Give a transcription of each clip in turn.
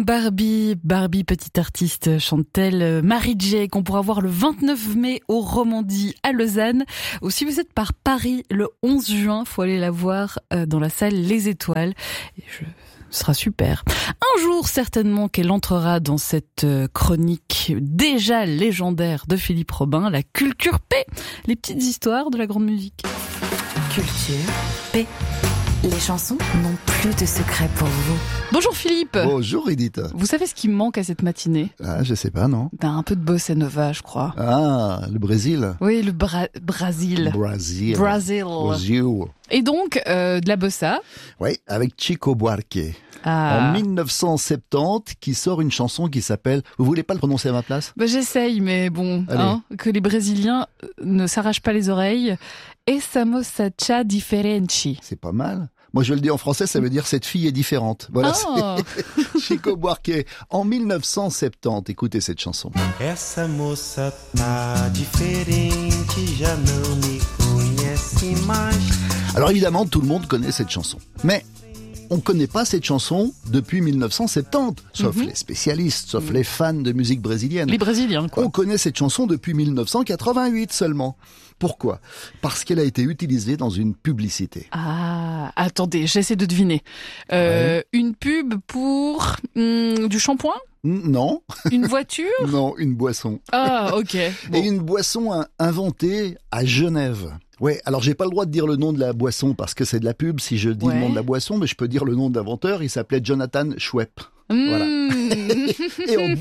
Barbie, petite artiste, chante-t-elle. Marie-J, qu'on pourra voir le 29 mai au Romandie à Lausanne. Ou si vous êtes par Paris le 11 juin, faut aller la voir dans la salle Les Étoiles. Ce sera super. Un jour, certainement, qu'elle entrera dans cette chronique déjà légendaire de Philippe Robin, la Culture P, les petites histoires de la grande musique. Culture P. Les chansons n'ont plus de secret pour vous. Bonjour Philippe. Bonjour Edith. Vous savez ce qui me manque à cette matinée ? Ah, je sais pas, non. Un peu de bossa nova, je crois. Ah, le Brésil. Oui, le Brésil. Brésil. Et donc, de la bossa. Oui, avec Chico Buarque. Ah. En 1970, qui sort une chanson qui s'appelle... Vous voulez pas le prononcer à ma place ? J'essaye, mais bon, que les Brésiliens ne s'arrachent pas les oreilles. Essa moça cha diferente. C'est pas mal. Moi, je le dis en français, ça veut dire cette fille est différente. Voilà, c'est Chico Buarque. En 1970, écoutez cette chanson. Essa moça tá diferente, já não me conhece mais. Alors évidemment, tout le monde connaît cette chanson. Mais on ne connaît pas cette chanson depuis 1970, sauf les spécialistes, sauf les fans de musique brésilienne. Les Brésiliens, quoi. On connaît cette chanson depuis 1988 seulement. Pourquoi ? Parce qu'elle a été utilisée dans une publicité. Ah, attendez, j'essaie de deviner. Une pub pour du shampoing ? Non. Une voiture ? Non, une boisson. Ah, ok. Bon. Et une boisson inventée à Genève. Ouais, alors j'ai pas le droit de dire le nom de la boisson parce que c'est de la pub si je dis le nom de la boisson, mais je peux dire le nom de l'inventeur, il s'appelait Jonathan Schwepp. Voilà. Et en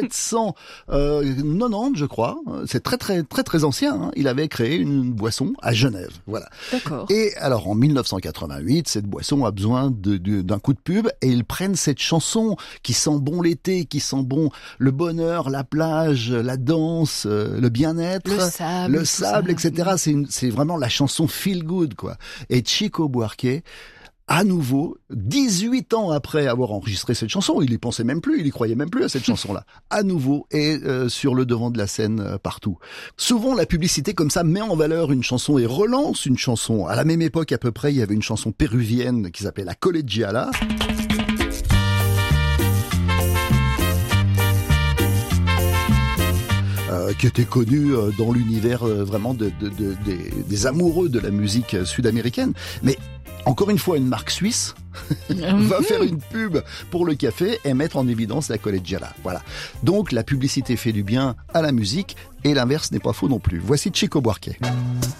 1790, je crois, c'est très ancien, hein, il avait créé une boisson à Genève. Voilà. D'accord. Et alors en 1988, cette boisson a besoin d'un coup de pub et ils prennent cette chanson qui sent bon l'été, qui sent bon le bonheur, la plage, la danse, le bien-être, le sable, etc. C'est vraiment la chanson feel good, quoi. Et Chico Buarque, à nouveau, 18 ans après avoir enregistré cette chanson, il y pensait même plus, il y croyait même plus à cette chanson-là, à nouveau est sur le devant de la scène partout. Souvent, la publicité comme ça met en valeur une chanson et relance une chanson. À la même époque à peu près, il y avait une chanson péruvienne qui s'appelait La Collegiala. Qui était connu dans l'univers vraiment des amoureux de la musique sud-américaine. Mais encore une fois, une marque suisse va faire une pub pour le café et mettre en évidence la Collegiala. Voilà. Donc la publicité fait du bien à la musique et l'inverse n'est pas faux non plus. Voici Chico Buarque.